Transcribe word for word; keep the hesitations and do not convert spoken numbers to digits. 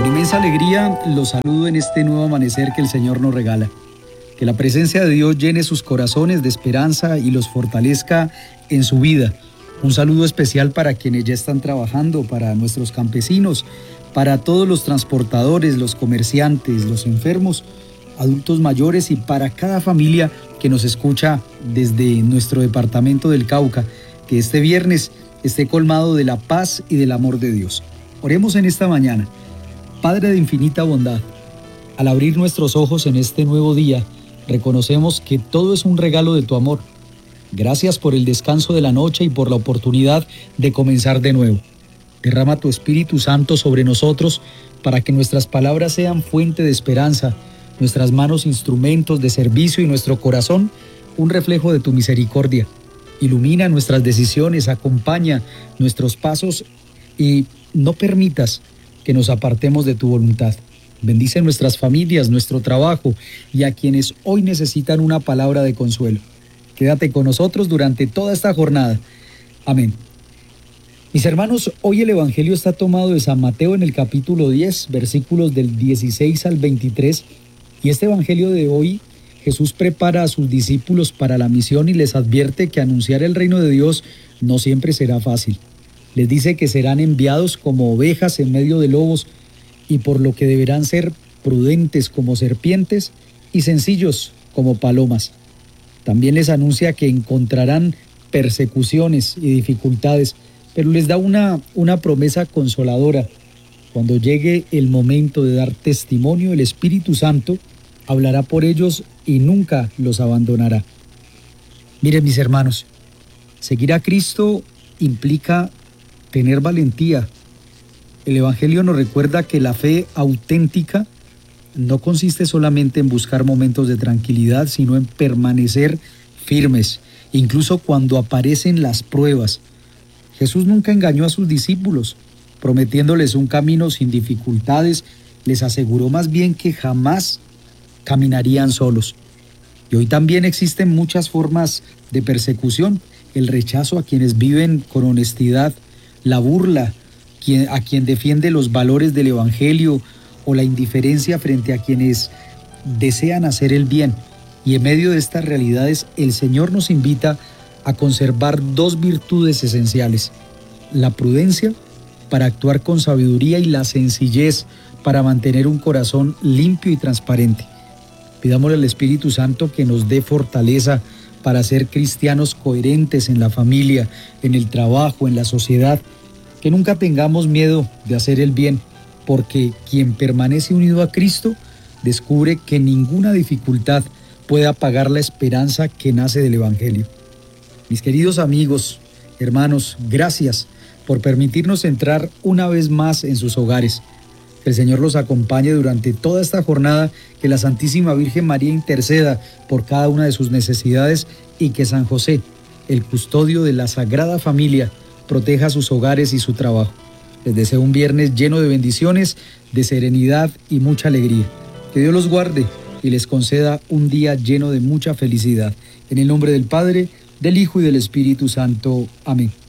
Con inmensa alegría los saludo en este nuevo amanecer que el Señor nos regala. Que la presencia de Dios llene sus corazones de esperanza y los fortalezca en su vida. Un saludo especial para quienes ya están trabajando, para nuestros campesinos, para todos los transportadores, los comerciantes, los enfermos, adultos mayores y para cada familia que nos escucha desde nuestro departamento del Cauca. Que este viernes esté colmado de la paz y del amor de Dios. Oremos en esta mañana. Padre de infinita bondad, al abrir nuestros ojos en este nuevo día, reconocemos que todo es un regalo de tu amor. Gracias por el descanso de la noche y por la oportunidad de comenzar de nuevo. Derrama tu Espíritu Santo sobre nosotros para que nuestras palabras sean fuente de esperanza, nuestras manos instrumentos de servicio y nuestro corazón un reflejo de tu misericordia. Ilumina nuestras decisiones, acompaña nuestros pasos y no permitas que nos apartemos de tu voluntad. Bendice nuestras familias, nuestro trabajo y a quienes hoy necesitan una palabra de consuelo. Quédate con nosotros durante toda esta jornada. Amén. Mis hermanos, hoy el Evangelio está tomado de San Mateo en el capítulo diez, versículos del dieciséis al veintitrés. Y este Evangelio de hoy, Jesús prepara a sus discípulos para la misión y les advierte que anunciar el reino de Dios no siempre será fácil. Les dice que serán enviados como ovejas en medio de lobos y por lo que deberán ser prudentes como serpientes y sencillos como palomas. También les anuncia que encontrarán persecuciones y dificultades, pero les da una, una promesa consoladora. Cuando llegue el momento de dar testimonio, el Espíritu Santo hablará por ellos y nunca los abandonará. Miren, mis hermanos, seguir a Cristo implica tener valentía. El Evangelio nos recuerda que la fe auténtica no consiste solamente en buscar momentos de tranquilidad, sino en permanecer firmes, incluso cuando aparecen las pruebas. Jesús nunca engañó a sus discípulos, prometiéndoles un camino sin dificultades, les aseguró más bien que jamás caminarían solos. Y hoy también existen muchas formas de persecución, el rechazo a quienes viven con honestidad, la burla a quien defiende los valores del Evangelio o la indiferencia frente a quienes desean hacer el bien. Y en medio de estas realidades, el Señor nos invita a conservar dos virtudes esenciales: la prudencia para actuar con sabiduría y la sencillez para mantener un corazón limpio y transparente. Pidámosle al Espíritu Santo que nos dé fortaleza para ser cristianos coherentes en la familia, en el trabajo, en la sociedad. Que nunca tengamos miedo de hacer el bien, porque quien permanece unido a Cristo descubre que ninguna dificultad puede apagar la esperanza que nace del Evangelio. Mis queridos amigos, hermanos, gracias por permitirnos entrar una vez más en sus hogares. Que el Señor los acompañe durante toda esta jornada, que la Santísima Virgen María interceda por cada una de sus necesidades y que San José, el custodio de la Sagrada Familia, proteja sus hogares y su trabajo. Les deseo un viernes lleno de bendiciones, de serenidad y mucha alegría. Que Dios los guarde y les conceda un día lleno de mucha felicidad. En el nombre del Padre, del Hijo y del Espíritu Santo. Amén.